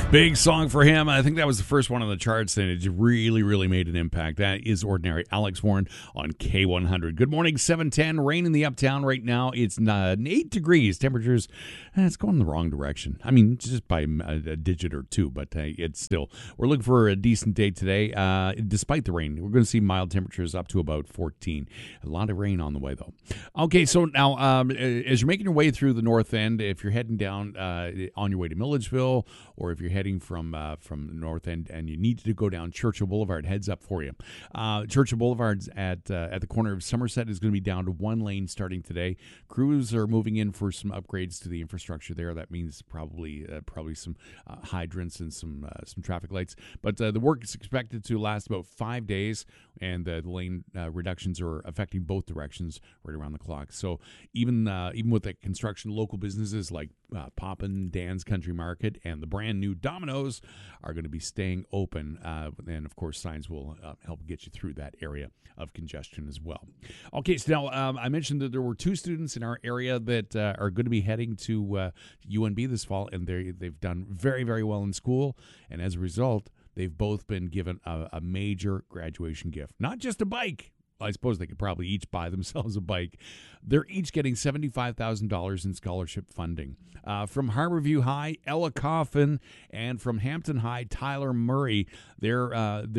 Big song for him. I think that was the first one on the charts, and it really, really made an impact. That is Ordinary. Alex Warren on K100. Good morning, 7:10. Rain in the uptown right now. It's 8 degrees. Temperatures, it's going in the wrong direction. I mean, just by a digit or two, but it's still. We're looking for a decent day today. Despite the rain, we're going to see mild temperatures up to about 14. A lot of rain on the way, though. Okay, so now as you're making your way through the north end, if you're heading down on your way to Milledgeville, or if you're heading from the north end and you need to go down Churchill Boulevard, heads up for you. Churchill Boulevard's at the corner of Somerset is going to be down to one lane starting today. Crews are moving in for some upgrades to the infrastructure there. That means probably some hydrants and some traffic lights. But the work is expected to last about 5 days, and the lane reductions are affecting both directions right around the clock. So even with the construction, local businesses like Poppin, Dan's Country Market, and the brand new Domino's are going to be staying open. And, of course, signs will help get you through that area of congestion as well. Okay, so now I mentioned that there were 2 students in our area that are going to be heading to UNB this fall, and they've done very, very well in school. And as a result, they've both been given a major graduation gift. Not just a bike. I suppose they could probably each buy themselves a bike. They're each getting $75,000 in scholarship funding. From Harborview High, Ella Coffin, and from Hampton High, Tyler Murray. They're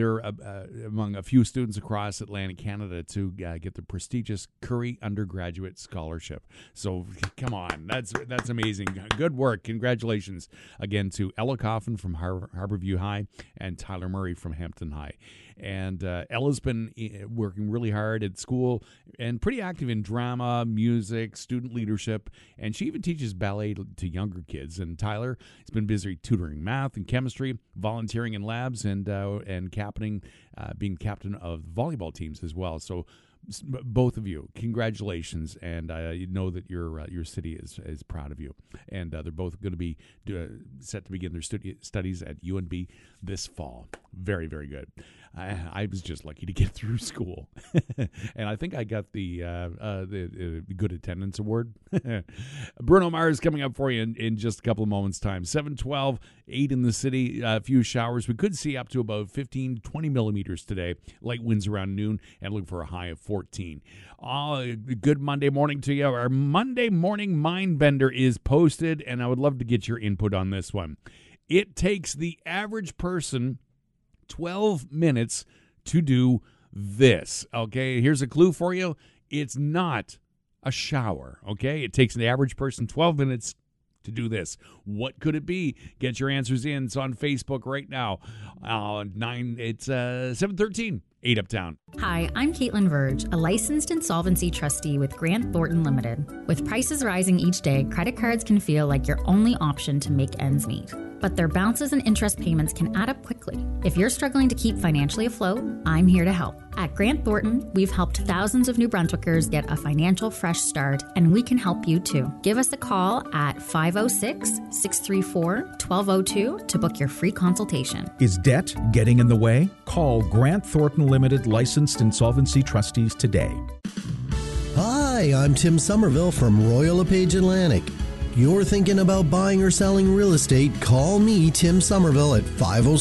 among a few students across Atlantic Canada to get the prestigious Curry Undergraduate Scholarship. So come on, that's amazing. Good work. Congratulations again to Ella Coffin from Harborview High and Tyler Murray from Hampton High. And Ella's been working really hard at school and pretty active in drama, music, student leadership, and she even teaches ballet to younger kids. And Tyler has been busy tutoring math and chemistry, volunteering in labs, and captaining, being captain of volleyball teams as well. So both of you, congratulations, and you know that your city is proud of you. And they're both going to be set to begin their studies at UNB this fall. Very, very good. I was just lucky to get through school, and I think I got the good attendance award. Bruno Mars coming up for you in just a couple of moments' time. 7:12, 8 in the city. A few showers. We could see up to about 15 to 20 millimeters today. Light winds around noon, and look for a high of 14. Good Monday morning to you. Our Monday morning mind bender is posted, and I would love to get your input on this one. It takes the average person 12 minutes to do this. Okay, here's a clue for you. It's not a shower. Okay, it takes the average person 12 minutes to do this. What could it be? Get your answers in. It's on Facebook right now. It's 7:13. 8 Uptown. Hi, I'm Caitlin Verge, a licensed insolvency trustee with Grant Thornton Limited. With prices rising each day, credit cards can feel like your only option to make ends meet. But their bounces and interest payments can add up quickly. If you're struggling to keep financially afloat, I'm here to help. At Grant Thornton, we've helped thousands of New Brunswickers get a financial fresh start, and we can help you too. Give us a call at 506-634-1202 to book your free consultation. Is debt getting in the way? Call Grant Thornton Limited licensed insolvency trustees today. Hi, I'm Tim Somerville from Royal LePage Atlantic. You're thinking about buying or selling real estate, call me, Tim Somerville, at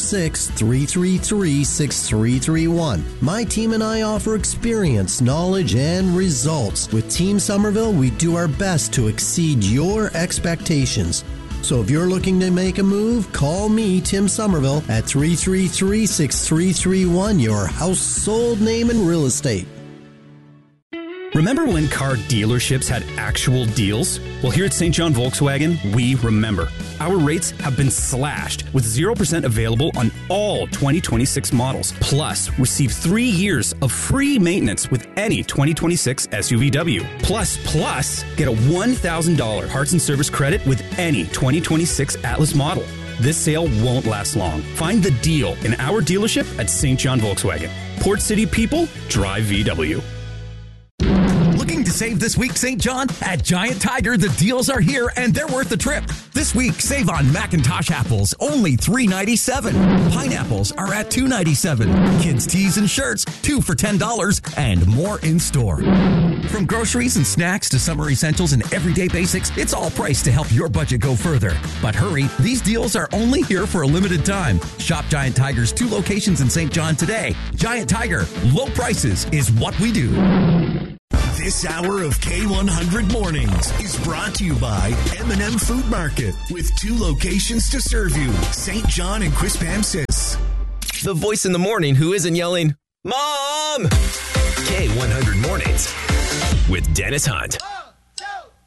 506-333-6331. My team and I offer experience, knowledge, and results. With Team Somerville, we do our best to exceed your expectations. So if you're looking to make a move, call me, Tim Somerville, at 333-6331, your household name in real estate. Remember when car dealerships had actual deals? Well, here at St. John Volkswagen, we remember. Our rates have been slashed with 0% available on all 2026 models. Plus, receive 3 years of free maintenance with any 2026 SUVW. Plus, get a $1,000 parts and service credit with any 2026 Atlas model. This sale won't last long. Find the deal in our dealership at St. John Volkswagen. Port City people, drive VW. Looking to Save this week, St. John. At Giant Tiger, the deals are here and they're worth the trip. This week, save on Macintosh apples, only $3.97. Pineapples are at $2.97. Kids' tees and shirts, 2 for $10, and more in store. From groceries and snacks to summer essentials and everyday basics, it's all priced to help your budget go further. But hurry, these deals are only here for a limited time. Shop Giant Tiger's 2 locations in St. John today. Giant Tiger, low prices is what we do. This hour of K100 Mornings is brought to you by M&M Food Market, with 2 locations to serve you, St. John and Quispamsis. The voice in the morning who isn't yelling, Mom! K100 Mornings with Dennis Hunt.